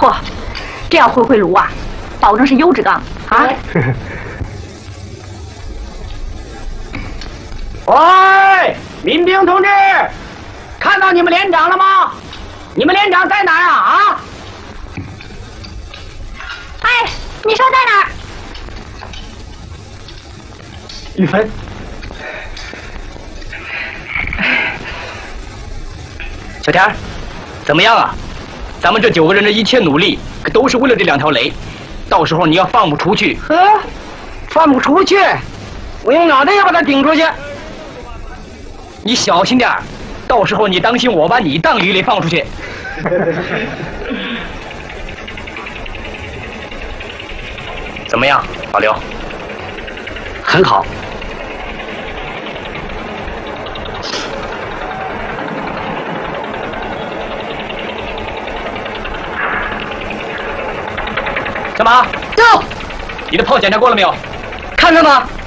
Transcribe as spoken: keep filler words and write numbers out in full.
嚯，这样回回炉啊，保证是优质钢啊！ 喂，民兵同志，看到你们连长了吗？你们连长在哪儿啊？啊？ 哎，你说在哪儿？ 玉芬。 小田，怎么样啊？咱们这九个人的一切努力，可都是为了这两条雷。到时候你要放不出去，呵，放不出去，我用脑袋要把它顶出去。你小心点儿，到时候你当心我把你当鱼雷放出去。怎么样，老刘？很好。 什么？到！你的炮检查过了没有？看看吧。